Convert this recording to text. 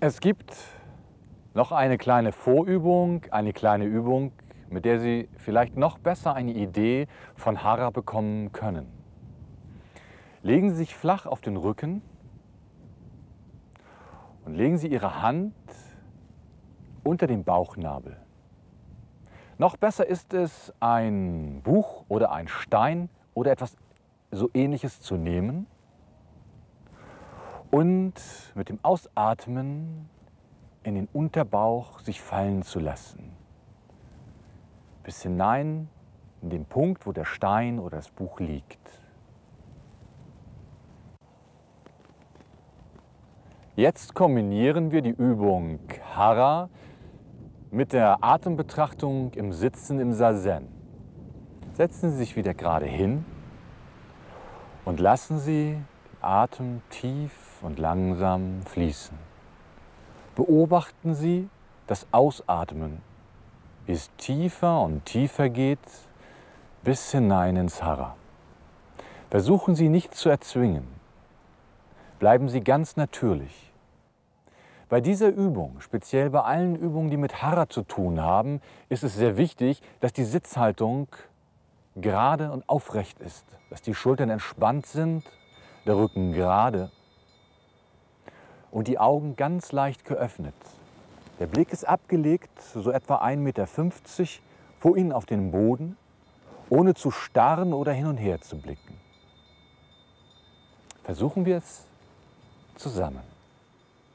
Es gibt noch eine kleine Vorübung, eine kleine Übung, mit der Sie vielleicht noch besser eine Idee von Hara bekommen können. Legen Sie sich flach auf den Rücken und legen Sie Ihre Hand unter den Bauchnabel. Noch besser ist es, ein Buch oder ein Stein oder etwas so Ähnliches zu nehmen und mit dem Ausatmen in den Unterbauch sich fallen zu lassen. Bis hinein in den Punkt, wo der Stein oder das Buch liegt. Jetzt kombinieren wir die Übung Hara mit der Atembetrachtung im Sitzen im Zazen. Setzen Sie sich wieder gerade hin und lassen Sie den Atem tief und langsam fließen. Beobachten Sie das Ausatmen, wie es tiefer und tiefer geht, bis hinein ins Hara. Versuchen Sie nicht zu erzwingen. Bleiben Sie ganz natürlich. Bei dieser Übung, speziell bei allen Übungen, die mit Hara zu tun haben, ist es sehr wichtig, dass die Sitzhaltung gerade und aufrecht ist, dass die Schultern entspannt sind, der Rücken gerade und die Augen ganz leicht geöffnet. Der Blick ist abgelegt, so etwa 1,50 Meter vor Ihnen auf den Boden, ohne zu starren oder hin und her zu blicken. Versuchen wir es zusammen.